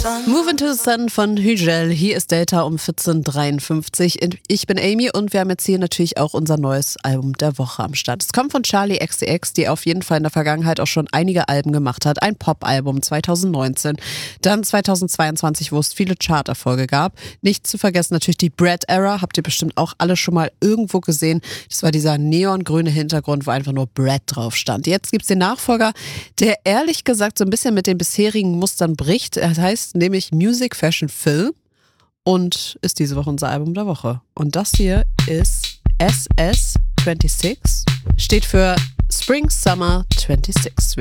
Move into the Sun von Hügel. Hier ist Delta um 14.53 Uhr. Ich bin Amy und wir haben jetzt hier natürlich auch unser neues Album der Woche am Start. Es kommt von Charli XCX, die auf jeden Fall in der Vergangenheit auch schon einige Alben gemacht hat. Ein Pop-Album 2019, dann 2022, wo es viele Charterfolge gab. Nicht zu vergessen natürlich die Bread-Era, habt ihr bestimmt auch alle schon mal irgendwo gesehen. Das war dieser neongrüne Hintergrund, wo einfach nur Bread drauf stand. Jetzt gibt's den Nachfolger, der ehrlich gesagt so ein bisschen mit den bisherigen Mustern bricht. Er heißt nämlich Music Fashion Film und ist diese Woche unser Album der Woche. Und das hier ist SS26, steht für Spring Summer 26.